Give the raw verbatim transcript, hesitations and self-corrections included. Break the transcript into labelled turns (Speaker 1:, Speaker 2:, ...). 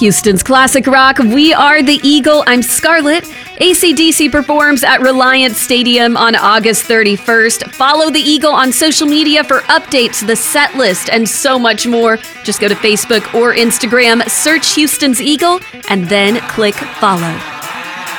Speaker 1: Houston's classic rock, We Are the Eagle. I'm Scarlett. A C D C performs at Reliant Stadium on August thirty-first. Follow the Eagle on social media for updates, the set list, and so much more. Just go to Facebook or Instagram, search Houston's Eagle, and then click follow.